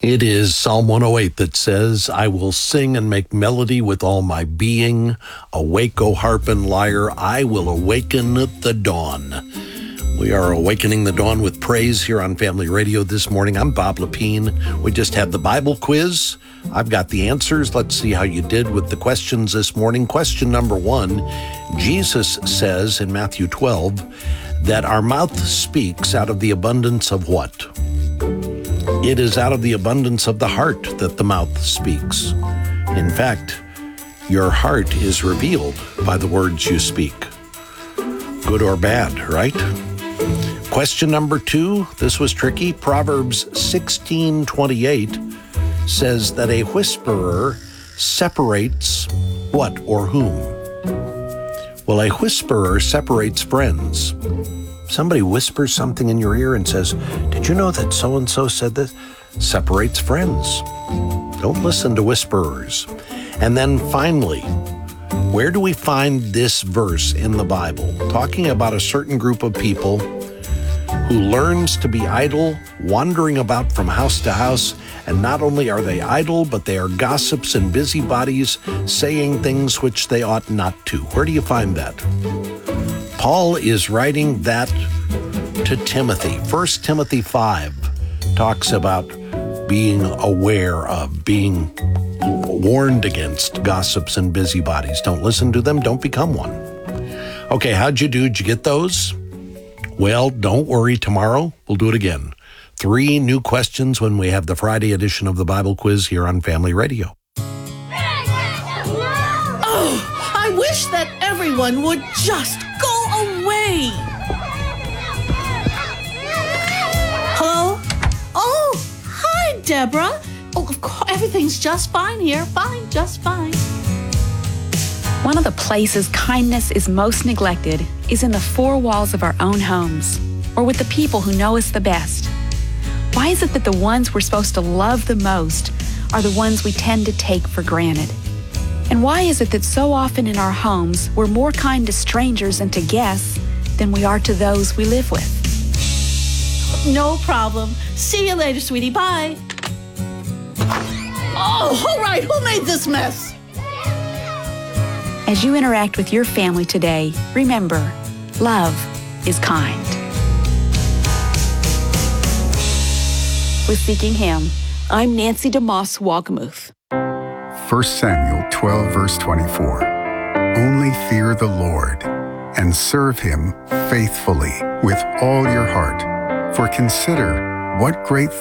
It is Psalm 108 that says, I will sing and make melody with all my being. Awake, O harp and lyre, I will awaken the dawn. We are awakening the dawn with praise here on Family Radio this morning. I'm Bob Lepine. We just had the Bible quiz. I've got the answers. Let's see how you did with the questions this morning. Question number 1, Jesus says in Matthew 12 that our mouth speaks out of the abundance of what? It is out of the abundance of the heart that the mouth speaks. In fact, your heart is revealed by the words you speak. Good or bad, right? Question number 2, this was tricky. Proverbs 16:28 says that a whisperer separates what or whom? Well, a whisperer separates friends. Somebody whispers something in your ear and says, did you know that so-and-so said this? Separates friends. Don't listen to whisperers. And then finally, where do we find this verse in the Bible? Talking about a certain group of people who learns to be idle, wandering about from house to house, and not only are they idle, but they are gossips and busybodies, saying things which they ought not to. Where do you find that? Paul is writing that to Timothy. 1 Timothy 5 talks about being aware of, being warned against gossips and busybodies. Don't listen to them. Don't become one. Okay, how'd you do? Did you get those? Well, don't worry. Tomorrow, we'll do it again. 3 new questions when we have the Friday edition of the Bible quiz here on Family Radio. Oh, I wish that everyone would just go away. Hello? Oh, hi, Deborah. Oh, of course, everything's just fine here. Fine, just fine. One of the places kindness is most neglected is in the 4 walls of our own homes, or with the people who know us the best. Why is it that the ones we're supposed to love the most are the ones we tend to take for granted? And why is it that so often in our homes we're more kind to strangers and to guests than we are to those we live with? No problem. See you later, sweetie. Bye. Oh, all right. Who made this mess? As you interact with your family today, remember, love is kind. With Seeking Him, I'm Nancy DeMoss Wagamuth. 1 Samuel 12, verse 24. Only fear the Lord and serve Him faithfully with all your heart. For consider what great